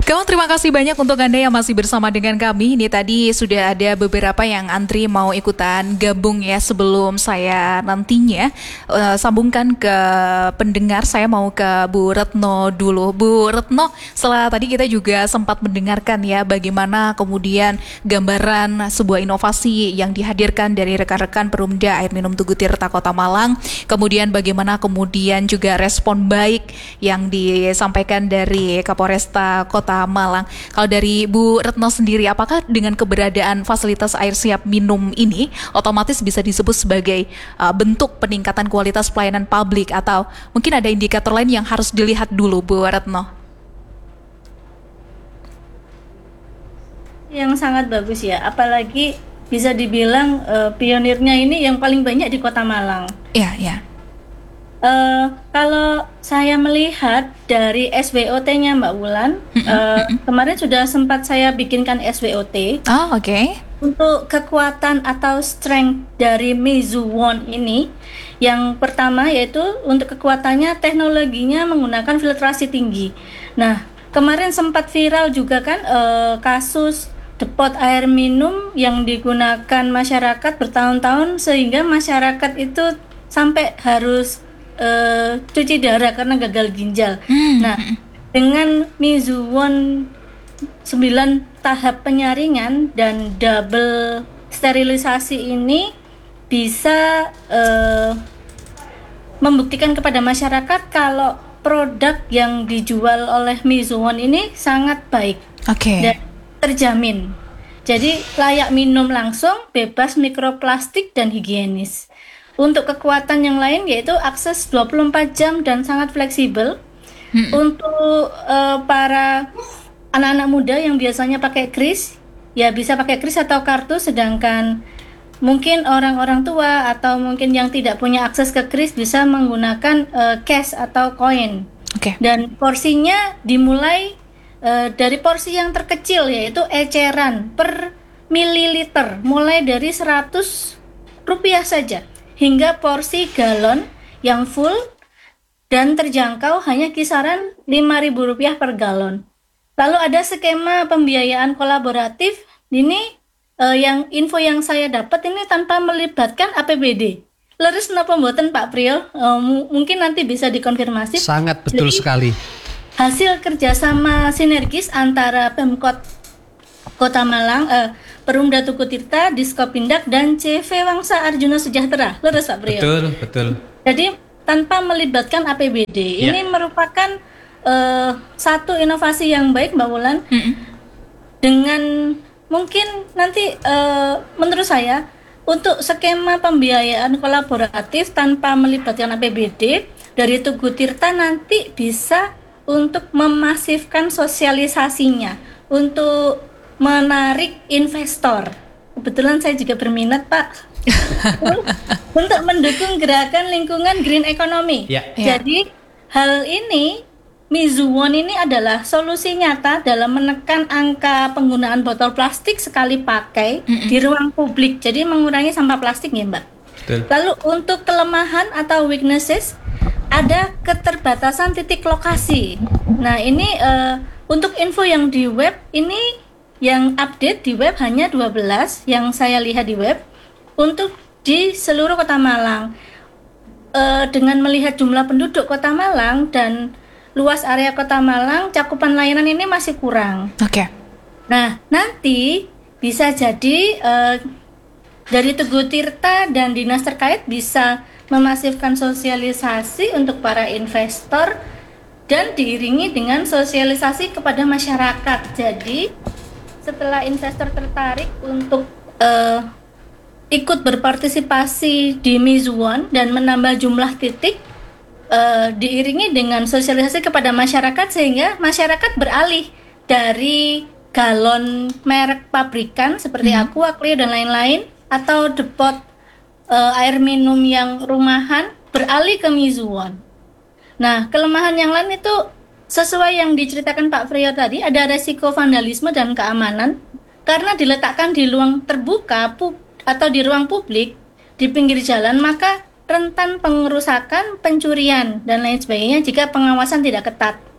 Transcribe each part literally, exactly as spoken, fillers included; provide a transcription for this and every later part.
Kawan, terima kasih banyak untuk Anda yang masih bersama dengan kami. Ini tadi sudah ada beberapa yang antri mau ikutan gabung ya. Sebelum saya nantinya uh, sambungkan ke pendengar, saya mau ke Bu Retno dulu. Bu Retno, setelah tadi kita juga sempat mendengarkan ya bagaimana kemudian gambaran sebuah inovasi yang dihadirkan dari rekan-rekan Perumda Air Minum Tugu Tirta Kota Malang. Kemudian bagaimana kemudian juga respon baik yang disampaikan dari Kapolresta Kota Malang. Kalau dari Bu Retno sendiri, apakah dengan keberadaan fasilitas air siap minum ini otomatis bisa disebut sebagai uh, bentuk peningkatan kualitas pelayanan publik, atau mungkin ada indikator lain yang harus dilihat dulu, Bu Retno? Yang sangat bagus ya, apalagi bisa dibilang uh, pionirnya ini yang paling banyak di Kota Malang. Iya, iya. Uh, kalau saya melihat dari S W O T-nya Mbak Wulan, uh, kemarin sudah sempat saya bikinkan S W O T. Oh, oke. Okay. Untuk kekuatan atau strength dari Meizu One ini, yang pertama yaitu untuk kekuatannya teknologinya menggunakan filtrasi tinggi. Nah, kemarin sempat viral juga kan uh, kasus depot air minum yang digunakan masyarakat bertahun-tahun sehingga masyarakat itu sampai harus Uh, cuci darah karena gagal ginjal. Hmm. Nah, dengan Meizu One sembilan tahap penyaringan dan double sterilisasi ini bisa uh, membuktikan kepada masyarakat kalau produk yang dijual oleh Meizu One ini sangat baik. Oke. Okay. Dan terjamin. Jadi layak minum langsung, bebas mikroplastik dan higienis. Untuk kekuatan yang lain yaitu akses dua puluh empat jam dan sangat fleksibel. Hmm. Untuk uh, para anak-anak muda yang biasanya pakai kris, ya bisa pakai kris atau kartu, sedangkan mungkin orang-orang tua atau mungkin yang tidak punya akses ke kris bisa menggunakan uh, cash atau koin. Okay. Dan porsinya dimulai uh, dari porsi yang terkecil yaitu eceran per mililiter, mulai dari seratus rupiah saja, hingga porsi galon yang full dan terjangkau hanya kisaran lima ribu rupiah per galon. Lalu ada skema pembiayaan kolaboratif, ini eh, yang info yang saya dapat ini tanpa melibatkan A P B D. Leres napa mboten Pak Priyo? Eh, m- mungkin nanti bisa dikonfirmasi. Sangat betul Jadi, sekali. Hasil kerjasama sinergis antara Pemkot Kota Malang, eh, Perumda Tugu Tirta, Diskopindak, dan C V Wangsa Arjuna Sejahtera. Leres Pak Priyo? Betul, betul. Jadi tanpa melibatkan A P B D, ya. Ini merupakan uh, satu inovasi yang baik Mbak Wulan. Mm-hmm. Dengan mungkin nanti uh, menurut saya untuk skema pembiayaan kolaboratif tanpa melibatkan A P B D dari Tugu Tirta nanti bisa untuk memasifkan sosialisasinya, untuk menarik investor. Kebetulan saya juga berminat Pak untuk mendukung gerakan lingkungan green economy. Ya. Jadi hal ini Meizu One ini adalah solusi nyata dalam menekan angka penggunaan botol plastik sekali pakai mm-hmm. di ruang publik. Jadi mengurangi sampah plastik ya Mbak. Betul. Lalu untuk kelemahan atau weaknesses, ada keterbatasan titik lokasi. Nah ini uh, untuk info yang di web ini, yang update di web hanya dua belas yang saya lihat di web untuk di seluruh Kota Malang. E, dengan melihat jumlah penduduk Kota Malang dan luas area Kota Malang, cakupan layanan ini masih kurang. Oke. Okay. Nah, nanti bisa jadi e, dari Tugu Tirta dan dinas terkait bisa memasifkan sosialisasi untuk para investor dan diiringi dengan sosialisasi kepada masyarakat. Jadi setelah investor tertarik untuk uh, ikut berpartisipasi di Meizu One dan menambah jumlah titik, uh, diiringi dengan sosialisasi kepada masyarakat sehingga masyarakat beralih dari galon merek pabrikan seperti hmm. Aqua, Clear dan lain-lain atau depot uh, air minum yang rumahan beralih ke Meizu One. Nah, kelemahan yang lain itu sesuai yang diceritakan Pak Priyo tadi, ada resiko vandalisme dan keamanan karena diletakkan di ruang terbuka pub, atau di ruang publik di pinggir jalan, maka rentan pengerusakan, pencurian dan lain sebagainya jika pengawasan tidak ketat. Ya.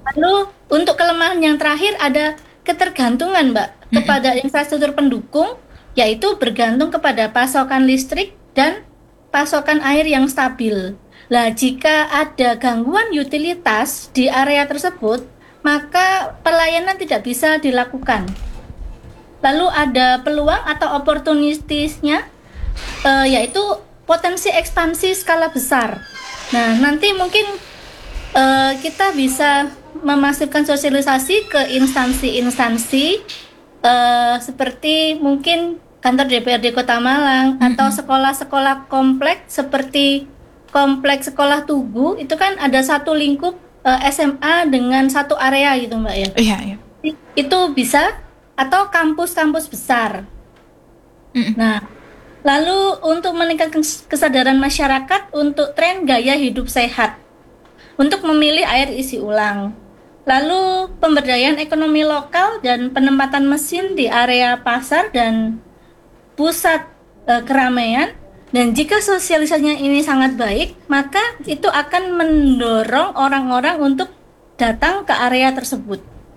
Lalu untuk kelemahan yang terakhir ada ketergantungan, Mbak, kepada infrastruktur pendukung, yaitu bergantung kepada pasokan listrik dan pasokan air yang stabil. Nah, jika ada gangguan utilitas di area tersebut, maka pelayanan tidak bisa dilakukan. Lalu ada peluang atau opportunitiesnya, eh, yaitu potensi ekspansi skala besar. Nah, nanti mungkin eh, kita bisa memasifkan sosialisasi ke instansi-instansi eh, seperti mungkin kantor D P R D Kota Malang mm-hmm. atau sekolah-sekolah kompleks seperti kompleks sekolah Tugu, itu kan ada satu lingkup uh, S M A dengan satu area gitu, Mbak ya. Iya, iya. Itu bisa, atau kampus-kampus besar. Mm. Nah, lalu untuk meningkatkan kesadaran masyarakat untuk tren gaya hidup sehat, untuk memilih air isi ulang. Lalu pemberdayaan ekonomi lokal dan penempatan mesin di area pasar dan pusat uh, keramaian. Dan jika sosialisasinya ini sangat baik, maka itu akan mendorong orang-orang untuk datang ke area tersebut.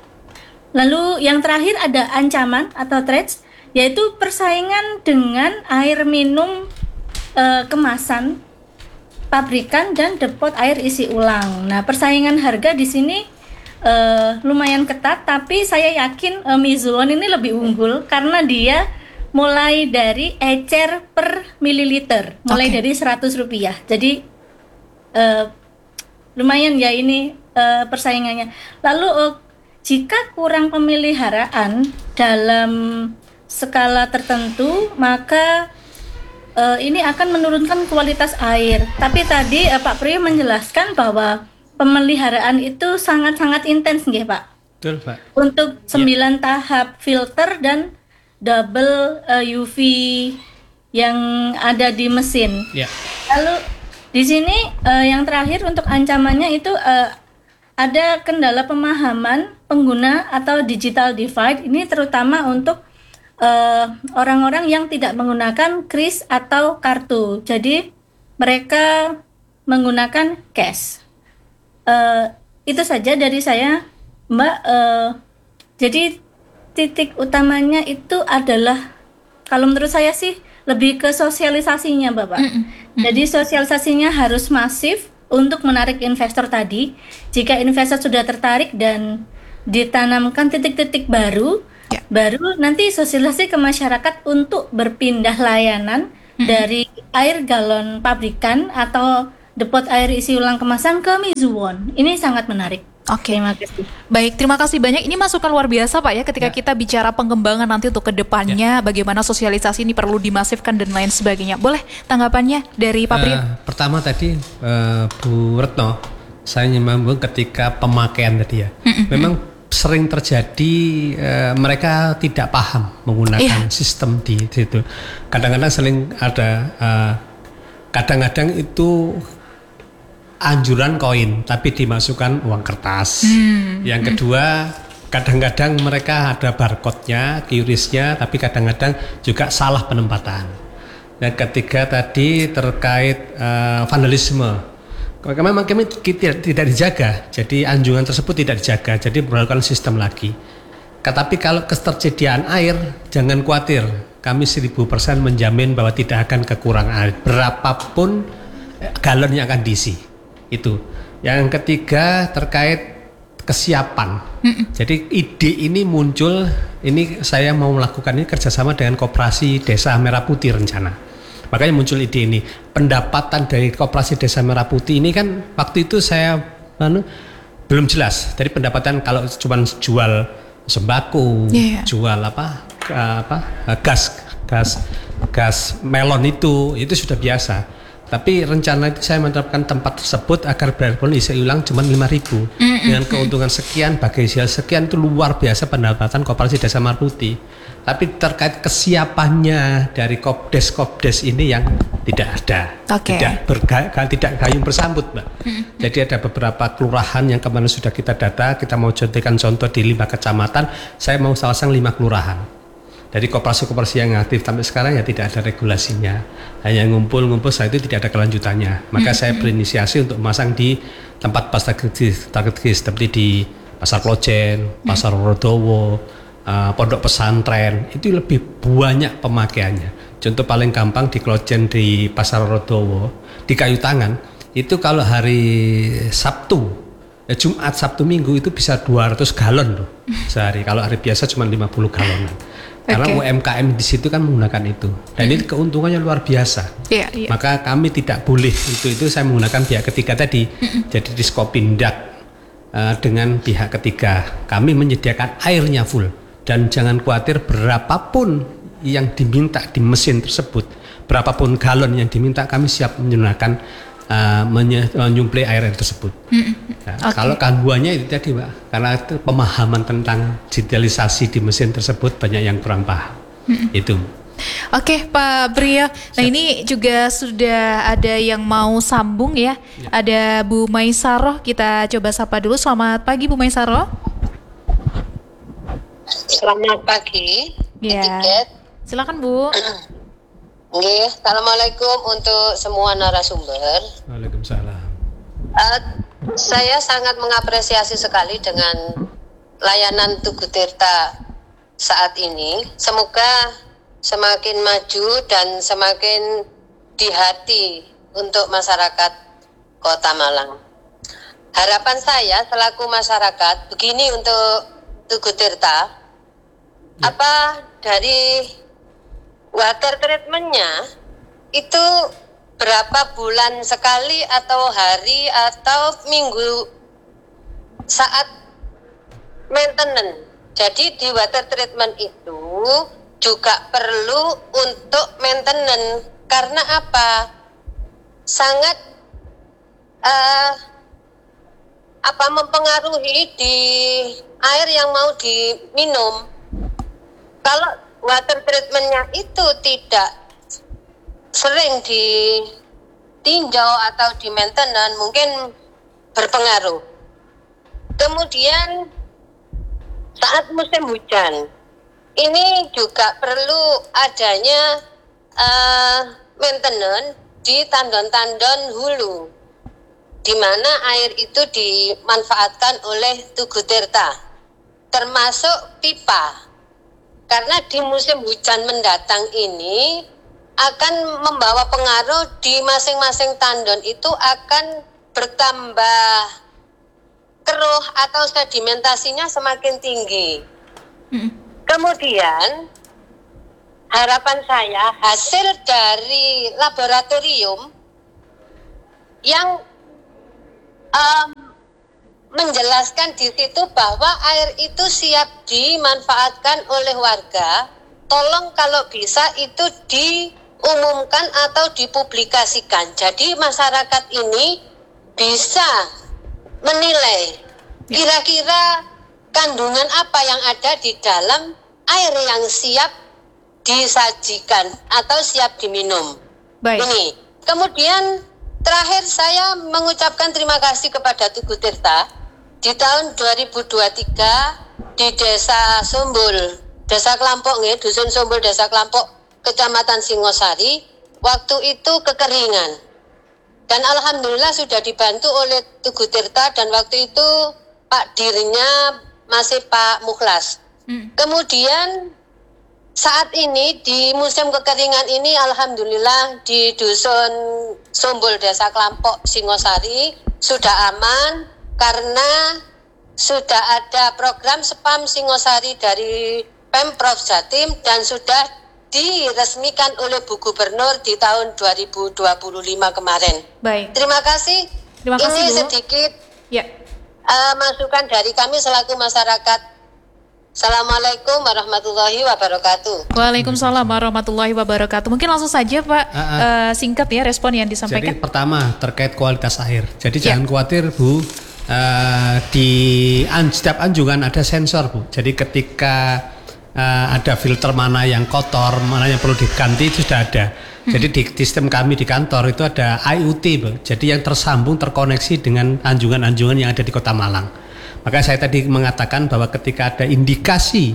Lalu yang terakhir ada ancaman atau threats, yaitu persaingan dengan air minum e, kemasan, pabrikan, dan depot air isi ulang. Nah, persaingan harga di sini e, lumayan ketat, tapi saya yakin e, Mizuon ini lebih unggul karena dia mulai dari ecer per mililiter, mulai okay. dari seratus rupiah. Jadi uh, lumayan ya ini uh, persaingannya. Lalu uh, jika kurang pemeliharaan dalam skala tertentu, maka uh, ini akan menurunkan kualitas air. Tapi tadi uh, Pak Priyo menjelaskan bahwa pemeliharaan itu sangat-sangat intens nggih, Pak? Betul, Pak. Untuk sembilan yeah. tahap filter dan double uh, U V yang ada di mesin. Yeah. Lalu di sini uh, yang terakhir untuk ancamannya itu uh, ada kendala pemahaman pengguna atau digital divide. Ini terutama untuk uh, orang-orang yang tidak menggunakan kris atau kartu. Jadi mereka menggunakan cash. Uh, itu saja dari saya, Mbak. Uh, jadi titik utamanya itu adalah, kalau menurut saya sih lebih ke sosialisasinya, Bapak. Mm -mm. Jadi sosialisasinya harus masif untuk menarik investor tadi. Jika investor sudah tertarik dan ditanamkan titik-titik baru, yeah. baru nanti sosialisasi ke masyarakat untuk berpindah layanan mm -mm. dari air galon pabrikan atau depot air isi ulang kemasan ke Mizuon. Ini sangat menarik. Oke, terima kasih. Baik, terima kasih banyak. Ini masukan luar biasa, Pak ya, ketika ya. kita bicara pengembangan nanti untuk ke depannya, ya. bagaimana sosialisasi ini perlu dimasifkan dan lain sebagainya. Boleh tanggapannya dari Pak Priyo? Uh, pertama tadi uh, Bu Retno, saya nyambung ketika pemakaian tadi ya. Mm-hmm. Memang sering terjadi uh, mereka tidak paham menggunakan yeah. sistem di situ. Kadang-kadang sering ada, uh, kadang-kadang itu anjuran koin tapi dimasukkan uang kertas. Hmm. Yang kedua, kadang-kadang mereka ada barcode-nya, Q R I-nya, tapi kadang-kadang juga salah penempatan. Yang ketiga tadi terkait uh, vandalisme. Memang kami tidak, tidak dijaga, jadi anjungan tersebut tidak dijaga, jadi melakukan sistem lagi. Tetapi kalau ketersediaan air, jangan khawatir, kami seribu persen menjamin bahwa tidak akan kekurangan air, berapapun galon yang akan diisi. Itu. Yang ketiga terkait kesiapan. Mm-mm. Jadi ide ini muncul, ini saya mau melakukan ini kerjasama dengan Koperasi Desa Merah Putih rencana. Makanya muncul ide ini. Pendapatan dari Koperasi Desa Merah Putih ini kan waktu itu saya anu, belum jelas. Jadi pendapatan kalau cuma jual sembako, yeah. jual apa, apa gas, gas, gas melon itu, itu sudah biasa. Tapi rencana itu saya menerapkan tempat tersebut agar benar-benar isi ulang cuma lima ribu mm-hmm. dengan keuntungan sekian, bagi hasil sekian, itu luar biasa pendapatan Koperasi Desa Merah Putih. Tapi terkait kesiapannya dari Kopdes Kopdes ini yang tidak ada, okay. tidak berga, tidak gayung bersambut, Mbak. Mm-hmm. Jadi ada beberapa kelurahan yang kemarin sudah kita data, kita mau jadikan contoh di lima kecamatan. Saya mau salah satu lima kelurahan. Dari koperasi-koperasi yang aktif sampai sekarang ya tidak ada regulasinya, hanya ngumpul-ngumpul, setelah itu tidak ada kelanjutannya. Maka hmm. saya berinisiasi untuk memasang di tempat pasar strategis seperti di Pasar Klojen, Pasar Rodowo, uh, Pondok Pesantren, itu lebih banyak pemakaiannya. Contoh paling gampang di Klojen, di Pasar Rodowo, di Kayu Tangan, itu kalau hari Sabtu, ya Jumat, Sabtu, Minggu itu bisa dua ratus galon loh sehari. Kalau hari biasa cuma lima puluh galonan. Karena okay. U M K M di situ kan menggunakan itu, dan mm-hmm. ini keuntungannya luar biasa. Yeah, yeah. Maka kami tidak boleh itu itu saya menggunakan pihak ketiga tadi, mm-hmm. jadi Diskopindak uh, dengan pihak ketiga. Kami menyediakan airnya full, dan jangan khawatir berapapun yang diminta di mesin tersebut, berapapun galon yang diminta, kami siap menggunakan Uh, menyuplai air tersebut. Mm-hmm. Nah, okay. Kalau gangguannya itu tadi, Pak, karena itu pemahaman tentang digitalisasi di mesin tersebut banyak yang kurang paham. Mm-hmm. Itu. Oke, okay, Pak Bria. Nah, Siap. Ini juga sudah ada yang mau sambung ya. ya. Ada Bu Maisaroh, kita coba sapa dulu. Selamat pagi, Bu Maisaroh. Selamat pagi. Ya. Silakan, Bu. Nggih, assalamualaikum untuk semua narasumber. Waalaikumsalam. Uh, saya sangat mengapresiasi sekali dengan layanan Tugu Tirta saat ini. Semoga semakin maju dan semakin di hati untuk masyarakat Kota Malang. Harapan saya selaku masyarakat begini untuk Tugu Tirta, ya. Apa dari water treatment-nya itu berapa bulan sekali atau hari atau minggu saat maintenance. Jadi di water treatment itu juga perlu untuk maintenance. Karena apa? Sangat uh, apa mempengaruhi di air yang mau diminum. Kalau water treatment-nya itu tidak sering ditinjau atau di maintenance, mungkin berpengaruh. Kemudian saat musim hujan, ini juga perlu adanya uh, maintenance di tandon-tandon hulu, di mana air itu dimanfaatkan oleh Tugu Tirta, termasuk pipa. Karena di musim hujan mendatang ini akan membawa pengaruh di masing-masing tandon itu akan bertambah keruh atau sedimentasinya semakin tinggi. Hmm. Kemudian harapan saya hasil dari laboratorium yang um, menjelaskan di situ bahwa air itu siap dimanfaatkan oleh warga. Tolong kalau bisa itu diumumkan atau dipublikasikan. Jadi masyarakat ini bisa menilai kira-kira kandungan apa yang ada di dalam air yang siap disajikan atau siap diminum. Baik. Ini. Kemudian terakhir saya mengucapkan terima kasih kepada Tugu Tirta. Di tahun dua ribu dua puluh tiga di Desa Sumbul, Desa Kelampok nggih, Dusun Sumbul Desa Kelampok, Kecamatan Singosari, waktu itu kekeringan. Dan alhamdulillah sudah dibantu oleh Tugu Tirta dan waktu itu Pak Dirnya masih Pak Mukhlas. Hmm. Kemudian saat ini di musim kekeringan ini alhamdulillah di Dusun Sumbul Desa Kelampok Singosari sudah aman. Karena sudah ada program Spam Singosari dari Pemprov Jatim dan sudah diresmikan oleh Bu Gubernur di tahun dua ribu dua puluh lima kemarin. Baik. Terima kasih. Terima kasih, Ini Bu. sedikit ya. uh, masukan dari kami selaku masyarakat. Assalamualaikum warahmatullahi wabarakatuh. Waalaikumsalam warahmatullahi wabarakatuh. Mungkin langsung saja Pak, uh, uh. Uh, singkat ya respon yang disampaikan. Jadi pertama terkait kualitas air. Jadi ya. Jangan khawatir Bu. Uh, di an, setiap anjungan ada sensor Bu. Jadi ketika uh, ada filter mana yang kotor, mana yang perlu diganti itu sudah ada. Hmm. Jadi di sistem kami di kantor itu ada I O T Bu. Jadi yang tersambung terkoneksi dengan anjungan-anjungan yang ada di Kota Malang. Maka saya tadi mengatakan bahwa ketika ada indikasi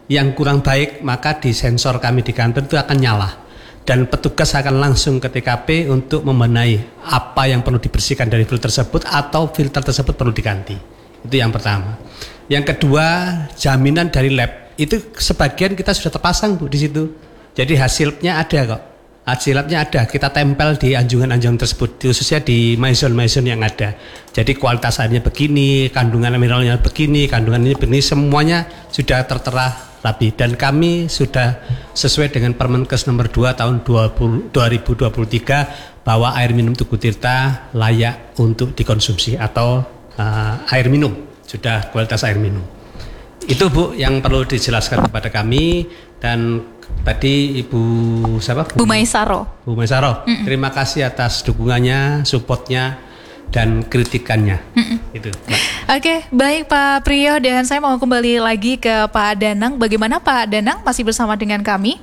yang kurang baik, maka di sensor kami di kantor itu akan nyala. Dan petugas akan langsung ke T K P untuk membenahi apa yang perlu dibersihkan dari filter tersebut atau filter tersebut perlu diganti. Itu yang pertama. Yang kedua, jaminan dari lab. Itu sebagian kita sudah terpasang Bu di situ. Jadi hasilnya ada kok. Hasilnya ada, kita tempel di anjungan-anjungan tersebut, khususnya di maison-maison yang ada. Jadi kualitas airnya begini, kandungan mineralnya begini, kandungannya begini, semuanya sudah tertera rapi. Dan kami sudah sesuai dengan Permenkes nomor dua tahun dua ribu dua puluh tiga bahwa air minum Tugu Tirta layak untuk dikonsumsi atau uh, air minum, sudah kualitas air minum. Itu Bu yang perlu dijelaskan kepada kami. Dan tadi Ibu siapa? Bu, Bu Maisaro. Bu Maisaro, mm -mm. terima kasih atas dukungannya, supportnya, dan kritikannya. Mm -mm. Itu. Oke, okay, baik Pak Priyo, dan saya mau kembali lagi ke Pak Danang. Bagaimana Pak Danang, masih bersama dengan kami?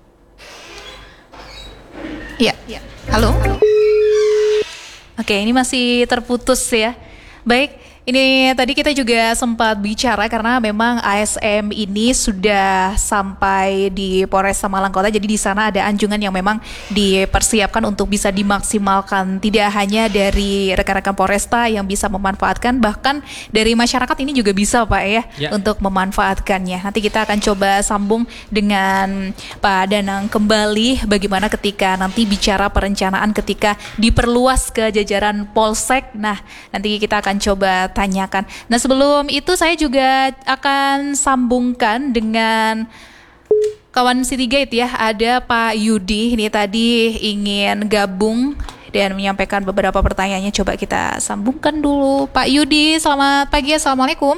Iya, ya. Halo. Halo. Oke, ini masih terputus ya. Baik. Ini tadi kita juga sempat bicara karena memang A S M ini sudah sampai di Polresta Malang Kota. Jadi di sana ada anjungan yang memang dipersiapkan untuk bisa dimaksimalkan. Tidak hanya dari rekan-rekan Polresta yang bisa memanfaatkan, bahkan dari masyarakat ini juga bisa Pak ya, ya. untuk memanfaatkannya. Nanti kita akan coba sambung dengan Pak Danang kembali bagaimana ketika nanti bicara perencanaan ketika diperluas ke jajaran Polsek. Nah, nanti kita akan coba tanyakan. Nah, sebelum itu saya juga akan sambungkan dengan kawan Citygate ya. Ada Pak Yudi, ini tadi ingin gabung dan menyampaikan beberapa pertanyaannya. Coba kita sambungkan dulu. Pak Yudi, selamat pagi. Assalamualaikum.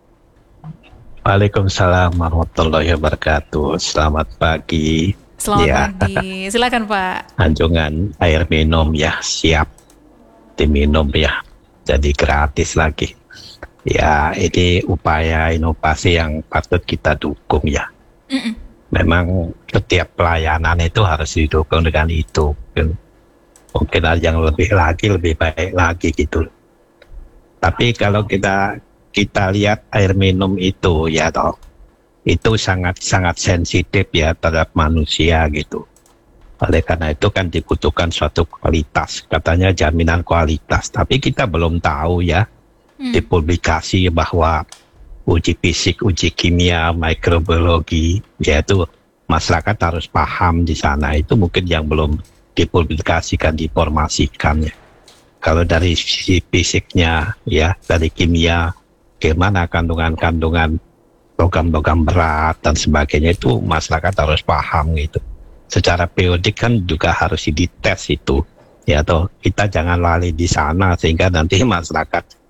Waalaikumsalam warahmatullahi wabarakatuh. Selamat pagi. Selamat ya. pagi. Silakan Pak. Anjungan air minum ya, siap diminum ya. Jadi gratis lagi. Ya, ini upaya inovasi yang patut kita dukung ya. Mm-mm. Memang setiap pelayanan itu harus didukung dengan itu. Mungkin, mungkin ada yang lebih lagi, lebih baik lagi gitu. Tapi kalau kita kita lihat air minum itu ya toh, itu sangat-sangat sensitif ya terhadap manusia gitu. Oleh karena itu kan dibutuhkan suatu kualitas, katanya jaminan kualitas. Tapi kita belum tahu ya, hmm. dipublikasi bahwa uji fisik, uji kimia, mikrobiologi, yaitu masyarakat harus paham di sana. Itu mungkin yang belum dipublikasikan, diinformasikan ya. Kalau dari sisi fisiknya ya, dari kimia, gimana kandungan-kandungan logam-logam berat dan sebagainya, itu masyarakat harus paham gitu. Secara periodik kan juga harus dites itu ya, toh kita jangan lali di sana sehingga nanti masyarakat